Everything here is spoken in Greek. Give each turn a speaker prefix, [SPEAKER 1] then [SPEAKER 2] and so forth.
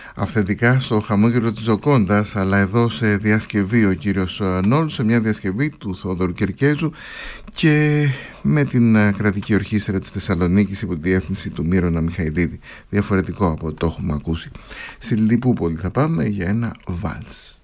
[SPEAKER 1] αυθεντικά στο χαμόγελο της Τζοκόντας, αλλά εδώ σε διασκευή ο κύριος Νόλ, σε μια διασκευή του Θόδωρου Κερκέζου και με την κρατική ορχήστρα της Θεσσαλονίκης υπό τη διεύθυνση του Μύρονα Μιχαηλίδη. Διαφορετικό από ό,τι το έχουμε ακούσει. Στη Λιπούπολη θα πάμε για ένα βάλς.